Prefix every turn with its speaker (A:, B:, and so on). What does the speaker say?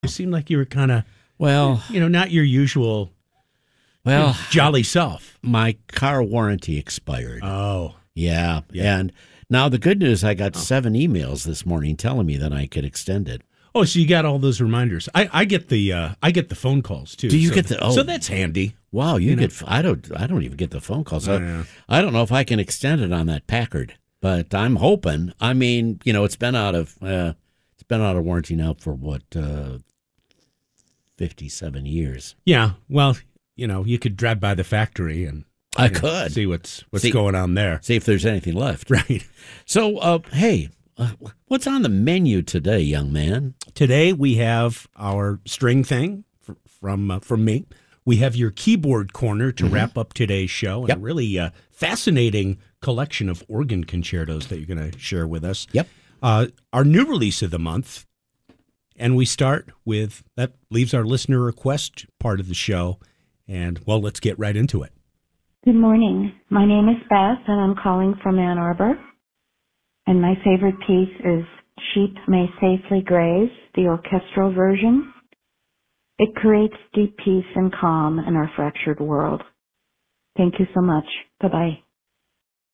A: You seemed like you were kind of,
B: Well,
A: not your usual jolly self.
B: my car warranty expired.
A: Oh.
B: Yeah. And now the good news, I got 7 emails this morning telling me that I could extend it.
A: Oh, so you got all those reminders. I get the phone calls too.
B: Do you get the? Oh,
A: so that's handy.
B: Wow, you get. I don't even get the phone calls.
A: Oh, yeah.
B: I don't know if I can extend it on that Packard, but I'm hoping. I mean, it's been out of warranty now for what 57 years.
A: Yeah. Well, you could drive by the factory and
B: I could
A: see what's going on there.
B: See if there's anything left.
A: Right.
B: So, hey, what's on the menu today, young man?
A: Today we have our string thing from me. We have your keyboard corner to wrap up today's show, and a really fascinating collection of organ concertos that you're going to share with us.
B: Yep.
A: Our new release of the month, and we start with, that leaves our listener request part of the show, and, well, let's get right into it.
C: Good morning. My name is Beth, and I'm calling from Ann Arbor. And my favorite piece is Sheep May Safely Graze, the orchestral version. It creates deep peace and calm in our fractured world. Thank you so much. Bye-bye.